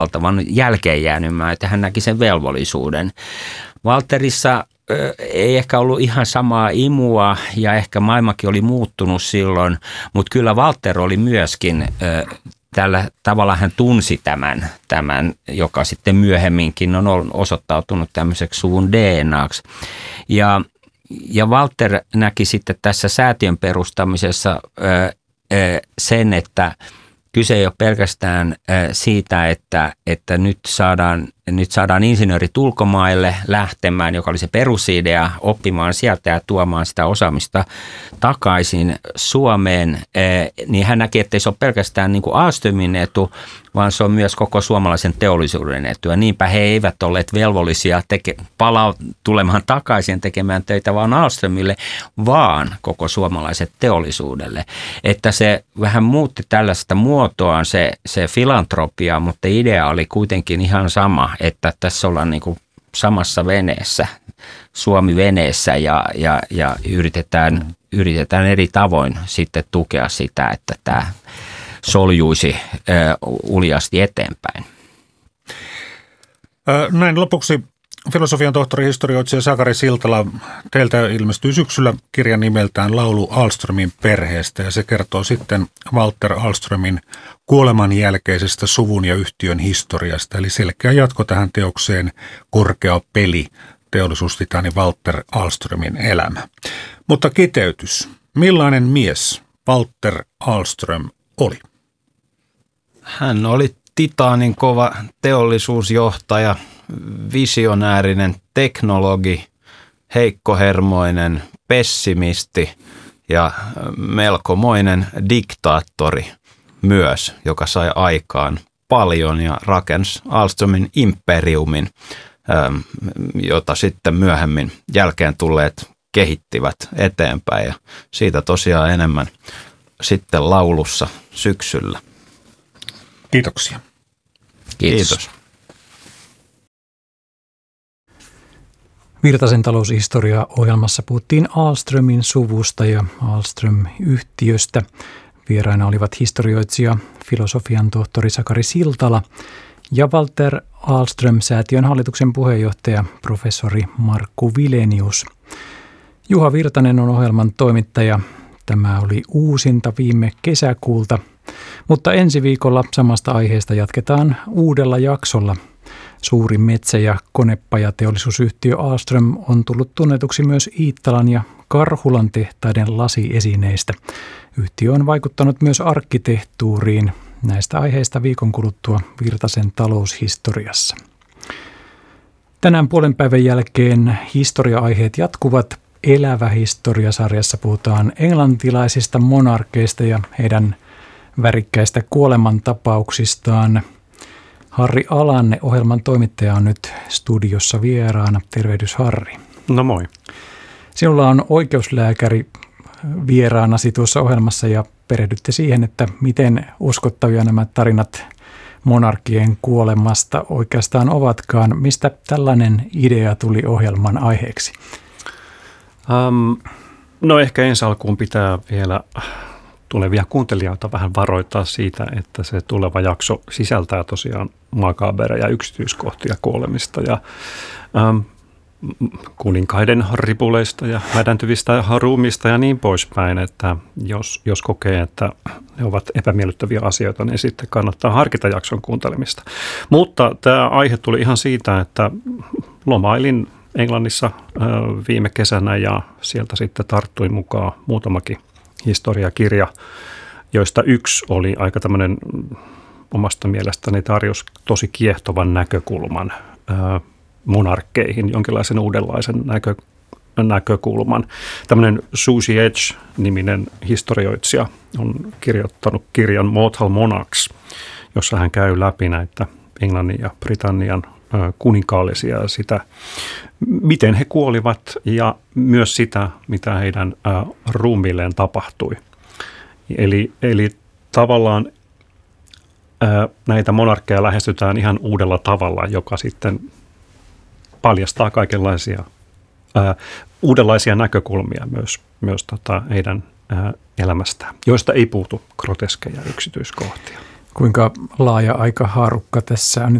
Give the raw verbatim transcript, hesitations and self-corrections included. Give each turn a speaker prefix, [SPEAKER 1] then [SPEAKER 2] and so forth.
[SPEAKER 1] valtavan jälkeenjäänyt, että hän näki sen velvollisuuden. Valterissa ei ehkä ollut ihan samaa imua ja ehkä maailmakin oli muuttunut silloin, mutta kyllä Walter oli myöskin, tällä tavalla hän tunsi tämän, tämän, joka sitten myöhemminkin on osoittautunut tämmöiseksi suvun D N A:ksi. Ja, ja Walter näki sitten tässä säätiön perustamisessa sen, että kyse ei ole pelkästään siitä, että, että nyt, saadaan, nyt saadaan insinöörit ulkomaille lähtemään, joka oli se perusidea, oppimaan sieltä ja tuomaan sitä osaamista takaisin Suomeen. Niin hän näki, että ei se ole pelkästään niin kuin Ahlströmin etu, vaan se on myös koko suomalaisen teollisuuden etu. Ja niinpä he eivät olleet velvollisia teke, palaa, tulemaan takaisin tekemään töitä vaan Ahlströmille, vaan koko suomalaiselle teollisuudelle. Että se vähän muutti tällaista muotoaan se, se filantropia, mutta idea oli kuitenkin ihan sama, että tässä ollaan niin kuin samassa veneessä, Suomi-veneessä ja, ja, ja yritetään, yritetään eri tavoin sitten tukea sitä, että tämä soljuisi uljasti eteenpäin.
[SPEAKER 2] Näin lopuksi filosofian tohtori, historioitsija Sakari Siltala, teiltä ilmestyi syksyllä kirja nimeltään Laulu Ahlströmin perheestä, ja se kertoo sitten Walter Ahlströmin kuoleman jälkeisestä suvun ja yhtiön historiasta, eli selkeä jatko tähän teokseen Korkea peli, teollisuustitaani Walter Ahlströmin elämä. Mutta kiteytys. Millainen mies Walter Ahlström oli?
[SPEAKER 3] Hän oli titaanin kova teollisuusjohtaja, visionäärinen teknologi, heikkohermoinen pessimisti ja melkomoinen diktaattori myös, joka sai aikaan paljon ja rakensi Ahlströmin imperiumin, jota sitten myöhemmin jälkeen tulleet kehittivät eteenpäin, ja siitä tosiaan enemmän sitten laulussa syksyllä.
[SPEAKER 2] Kiitoksia.
[SPEAKER 1] Kiitos.
[SPEAKER 3] Kiitos.
[SPEAKER 4] Virtasen taloushistoria-ohjelmassa puhuttiin Ahlströmin suvusta ja Ahlström-yhtiöstä. Vieraina olivat historioitsija, filosofian tohtori Sakari Siltala ja Walter Ahlström-säätiön hallituksen puheenjohtaja professori Markku Vilenius. Juha Virtanen on ohjelman toimittaja. Tämä oli uusinta viime kesäkuulta, mutta ensi viikolla samasta aiheesta jatketaan uudella jaksolla. Suuri metsä- ja konepajateollisuusyhtiö Ahlström on tullut tunnetuksi myös Iittalan ja Karhulan tehtaiden lasiesineistä. Yhtiö on vaikuttanut myös arkkitehtuuriin. Näistä aiheista viikon kuluttua Virtasen taloushistoriassa. Tänään puolen päivän jälkeen historia-aiheet jatkuvat. Elävä historiasarjassa puhutaan englantilaisista monarkeista ja heidän värikkäistä kuolemantapauksistaan. Harri Alanne, ohjelman toimittaja, on nyt studiossa vieraana. Tervehdys, Harri.
[SPEAKER 5] No moi.
[SPEAKER 4] Sinulla on oikeuslääkäri vieraanasi tuossa ohjelmassa ja perehdytte siihen, että miten uskottavia nämä tarinat monarkien kuolemasta oikeastaan ovatkaan. Mistä tällainen idea tuli ohjelman aiheeksi?
[SPEAKER 5] Um, no ehkä ensi alkuun pitää vielä tulevia kuuntelijoita vähän varoittaa siitä, että se tuleva jakso sisältää tosiaan makabereja yksityiskohtia kuolemista ja um, kuninkaiden ripuleista ja mädäntyvistä ruumista ja niin poispäin, että jos, jos kokee, että ne ovat epämiellyttäviä asioita, niin sitten kannattaa harkita jakson kuuntelemista. Mutta tämä aihe tuli ihan siitä, että lomailin Englannissa viime kesänä ja sieltä sitten tarttui mukaan muutamakin historiakirja, joista yksi oli aika tämmöinen omasta mielestäni tarjosi tosi kiehtovan näkökulman monarkkeihin, jonkinlaisen uudenlaisen näkö, näkökulman. Tämmöinen Susie Edge-niminen historioitsija on kirjoittanut kirjan Mortal Monarchs, jossa hän käy läpi näitä Englannin ja Britannian kuninkaallisia ja sitä, miten he kuolivat ja myös sitä, mitä heidän ruumiilleen tapahtui. Eli, eli tavallaan näitä monarkkeja lähestytään ihan uudella tavalla, joka sitten paljastaa kaikenlaisia ää, uudenlaisia näkökulmia myös, myös tota heidän ää, elämästään, joista ei puutu groteskeja yksityiskohtia.
[SPEAKER 4] Kuinka laaja aikahaarukka tässä on nyt